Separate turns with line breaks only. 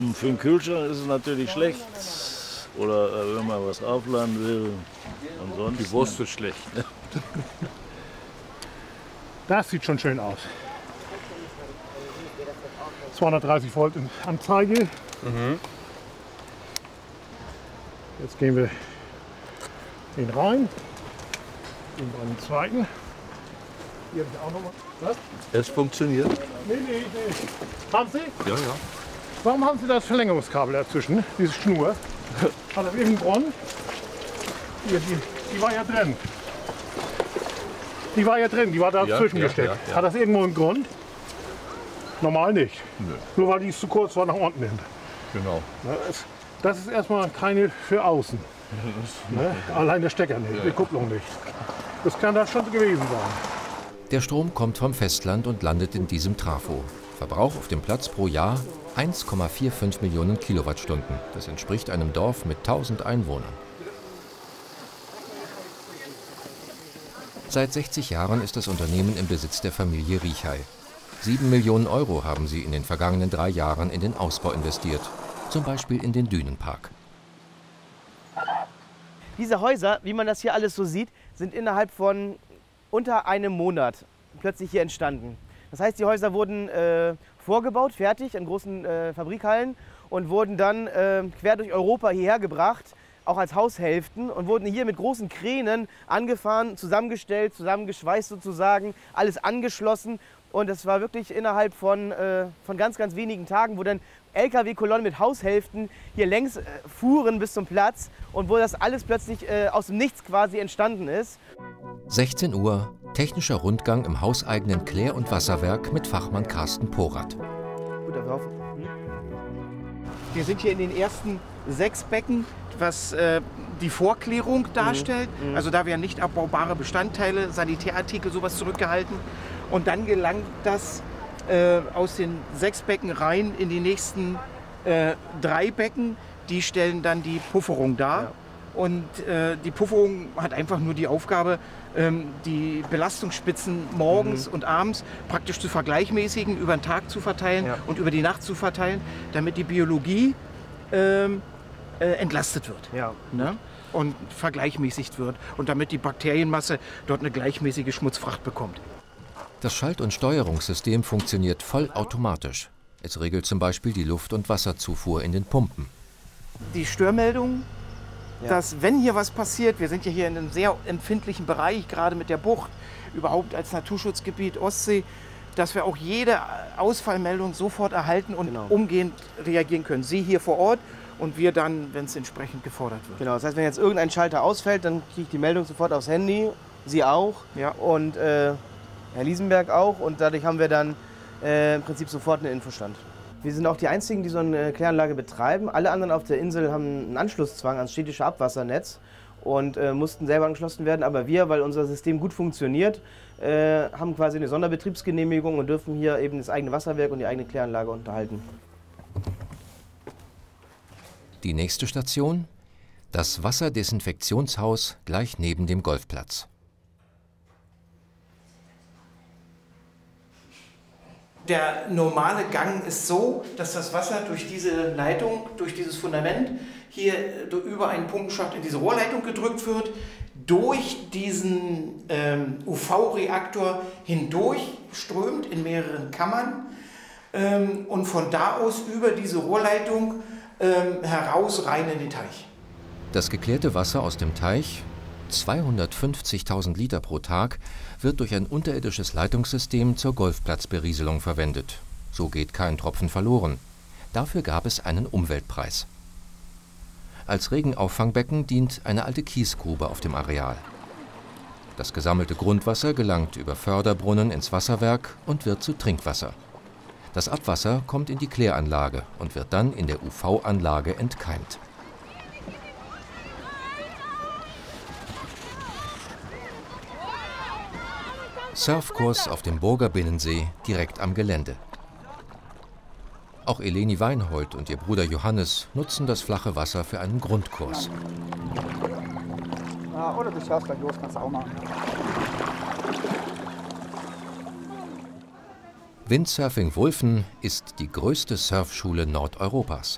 Für den Kühlschrank ist es natürlich schlecht. Oder wenn man was aufladen will. Ansonsten.
Die Wurst ist schlecht.
Das sieht schon schön aus. 230 Volt in Anzeige. Jetzt gehen wir den rein. Gehen wir an den zweiten. Hier habe ich auch noch mal. Was?
Es funktioniert.
Nee. Haben Sie?
Ja.
Warum haben Sie das Verlängerungskabel dazwischen? Diese Schnur. Hat er irgendeinen Grund? Hier, die war ja drin. Die war dazwischen gesteckt.
Ja.
Hat das irgendwo einen Grund? Normal nicht.
Nö.
Nur weil die zu kurz war nach unten hin.
Genau.
Das ist erstmal keine für außen. Ne? Allein der Stecker nicht, die Kupplung nicht. Das kann das schon gewesen sein.
Der Strom kommt vom Festland und landet in diesem Trafo. Verbrauch auf dem Platz pro Jahr 1,45 Millionen Kilowattstunden. Das entspricht einem Dorf mit 1000 Einwohnern. Seit 60 Jahren ist das Unternehmen im Besitz der Familie Riechey. 7 Millionen Euro haben sie in den vergangenen 3 Jahren in den Ausbau investiert. Zum Beispiel in den Dünenpark.
Diese Häuser, wie man das hier alles so sieht, sind innerhalb von unter einem Monat plötzlich hier entstanden. Das heißt, die Häuser wurden vorgebaut, fertig in großen Fabrikhallen und wurden dann quer durch Europa hierher gebracht, auch als Haushälften, und wurden hier mit großen Kränen angefahren, zusammengestellt, zusammengeschweißt sozusagen, alles angeschlossen. Und das war wirklich innerhalb von ganz, ganz wenigen Tagen, wo dann LKW-Kolonnen mit Haushälften hier längs fuhren bis zum Platz und wo das alles plötzlich aus dem Nichts quasi entstanden ist.
16 Uhr, technischer Rundgang im hauseigenen Klär- und Wasserwerk mit Fachmann Carsten Porath.
Gut, wir sind hier in den ersten 6 Becken, was die Vorklärung darstellt. Also da werden nicht abbaubare Bestandteile, Sanitärartikel, sowas zurückgehalten. Und dann gelangt das aus den 6 Becken rein in die nächsten 3 Becken. Die stellen dann die Pufferung dar. Ja. Und die Pufferung hat einfach nur die Aufgabe, die Belastungsspitzen morgens und abends praktisch zu vergleichmäßigen, über den Tag zu verteilen und über die Nacht zu verteilen, damit die Biologie entlastet wird, ne? Und vergleichmäßigt wird und damit die Bakterienmasse dort eine gleichmäßige Schmutzfracht bekommt.
Das Schalt- und Steuerungssystem funktioniert vollautomatisch. Es regelt zum Beispiel die Luft- und Wasserzufuhr in den Pumpen.
Die Störmeldung, dass wenn hier was passiert, wir sind ja hier in einem sehr empfindlichen Bereich, gerade mit der Bucht, überhaupt als Naturschutzgebiet Ostsee, dass wir auch jede Ausfallmeldung sofort erhalten und umgehend reagieren können. Sie hier vor Ort und wir dann, wenn es entsprechend gefordert wird. Genau, das heißt, wenn jetzt irgendein Schalter ausfällt, dann kriege ich die Meldung sofort aufs Handy, Sie auch und Herr Liesenberg auch, und dadurch haben wir dann im Prinzip sofort einen Infostand. Wir sind auch die Einzigen, die so eine Kläranlage betreiben. Alle anderen auf der Insel haben einen Anschlusszwang ans städtische Abwassernetz und mussten selber angeschlossen werden. Aber wir, weil unser System gut funktioniert, haben quasi eine Sonderbetriebsgenehmigung und dürfen hier eben das eigene Wasserwerk und die eigene Kläranlage unterhalten.
Die nächste Station? Das Wasserdesinfektionshaus gleich neben dem Golfplatz.
Der normale Gang ist so, dass das Wasser durch diese Leitung, durch dieses Fundament, hier über einen Pumpenschacht in diese Rohrleitung gedrückt wird, durch diesen UV-Reaktor hindurch strömt in mehreren Kammern und von da aus über diese Rohrleitung heraus rein in den Teich.
Das geklärte Wasser aus dem Teich, 250.000 Liter pro Tag, wird durch ein unterirdisches Leitungssystem zur Golfplatzberieselung verwendet. So geht kein Tropfen verloren. Dafür gab es einen Umweltpreis. Als Regenauffangbbecken dient eine alte Kiesgrube auf dem Areal. Das gesammelte Grundwasser gelangt über Förderbrunnen ins Wasserwerk und wird zu Trinkwasser. Das Abwasser kommt in die Kläranlage und wird dann in der UV-Anlage entkeimt. Surfkurs auf dem Burger Binnensee direkt am Gelände. Auch Eleni Weinhold und ihr Bruder Johannes nutzen das flache Wasser für einen Grundkurs.
Oder du schaust gleich los, kannst du auch machen.
Windsurfing Wulfen ist die größte Surfschule Nordeuropas.